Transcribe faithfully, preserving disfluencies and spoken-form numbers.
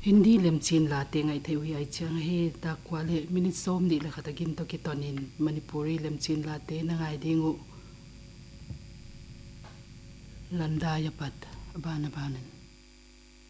Hindi lem chin la te ngai theu hi ai chang he ta kwale minute som ni la khatakin to ki tonin Manipuri lem chin la te na ngai dingu landa ya pat bana banan